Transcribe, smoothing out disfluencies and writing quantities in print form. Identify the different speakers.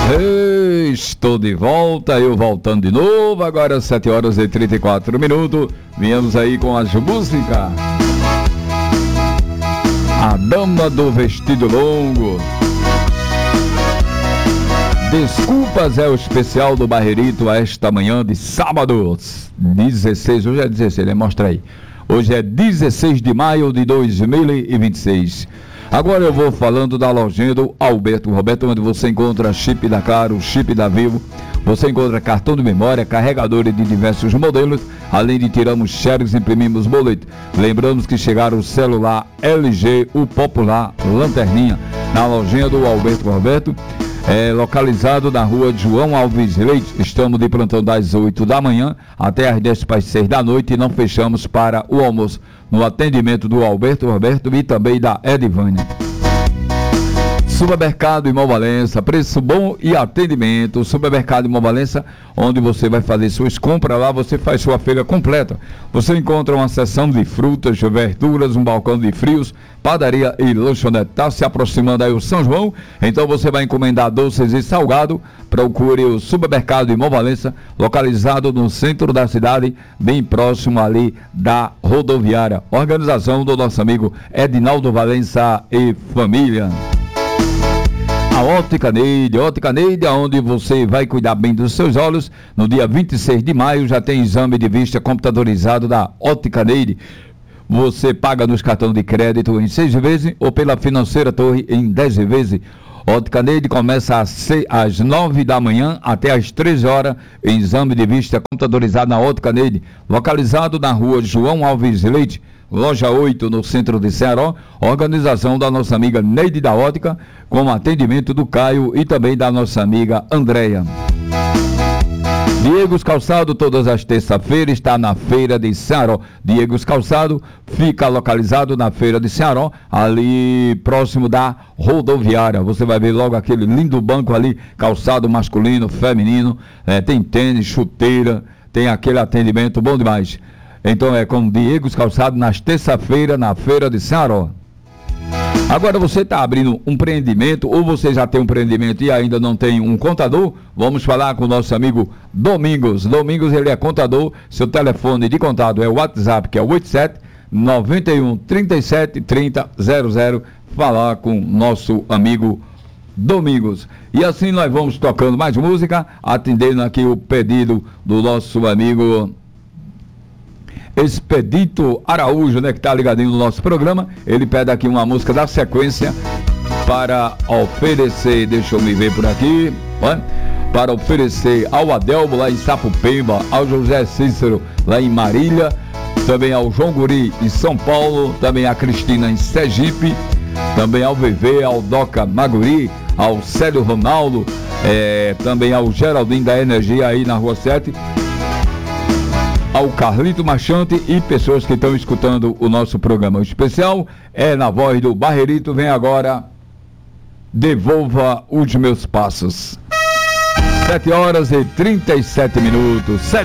Speaker 1: Estou de volta, eu voltando de novo, agora 7 horas e 34 minutos. Viemos aí com as músicas. A Dama do Vestido Longo. Desculpas é o especial do Barreirito esta manhã de sábado, 16, hoje é 16, né? Mostra aí. Hoje é 16 de maio de 2026. Agora eu vou falando da lojinha do Alberto Roberto, onde você encontra chip da Claro, chip da Vivo, você encontra cartão de memória, carregadores de diversos modelos, além de tiramos xerox e imprimimos boleto. Lembramos que chegaram o celular LG, o popular Lanterninha, na lojinha do Alberto Roberto, localizado na rua João Alves Leite. Estamos de plantão das 8 da manhã até as 10 para as 6 da noite e não fechamos para o almoço. No atendimento do Alberto Roberto e também da Edivânia. Supermercado Irmão Valença, preço bom e atendimento. Supermercado Irmão Valença, onde você vai fazer suas compras lá, você faz sua feira completa. Você encontra uma seção de frutas, verduras, um balcão de frios, padaria e lanchonete. Está se aproximando aí o São João, então você vai encomendar doces e salgado. Procure o Supermercado Irmão Valença, localizado no centro da cidade, bem próximo ali da rodoviária. Organização do nosso amigo Edinaldo Valença e família. A Ótica Neide, onde você vai cuidar bem dos seus olhos. No dia 26 de maio já tem exame de vista computadorizado da Ótica Neide. Você paga nos cartões de crédito em 6 vezes ou pela Financeira Torre em 10 vezes. Ótica Neide começa às 9 da manhã até às 13 horas, em exame de vista computadorizado na Ótica Neide, localizado na rua João Alves Leite, loja 8, no centro de Ceará. Organização da nossa amiga Neide da Ótica, com atendimento do Caio e também da nossa amiga Andréia. Diegos Calçado, todas as terças-feiras, está na Feira de Ceará. Diegos Calçado fica localizado na Feira de Ceará, ali próximo da rodoviária. Você vai ver logo aquele lindo banco ali, calçado masculino, feminino, tem tênis, chuteira, tem aquele atendimento bom demais. Então é com Diegos Calçado nas terça-feiras na Feira de Ceará. Agora você está abrindo um empreendimento ou você já tem um empreendimento e ainda não tem um contador? Vamos falar com o nosso amigo Domingos. Domingos, ele é contador, seu telefone de contato é o WhatsApp, que é o 87 91 37 30 00. Falar com nosso amigo Domingos. E assim nós vamos tocando mais música, atendendo aqui o pedido do nosso amigo Expedito Araújo, né, que está ligadinho no nosso programa. Ele pede aqui uma música da sequência para oferecer, deixa eu me ver por aqui, para oferecer ao Adelmo lá em Sapopemba, ao José Cícero lá em Marília, também ao João Guri em São Paulo, também a Cristina em Sergipe, também ao VV, ao Doca Maguri, ao Célio Ronaldo, também ao Geraldinho da Energia aí na Rua 7, ao Carlito Machante e pessoas que estão escutando o nosso programa. O especial é na voz do Barreirito. Vem agora, Devolva os Meus Passos. 7 horas e 37 minutos. 7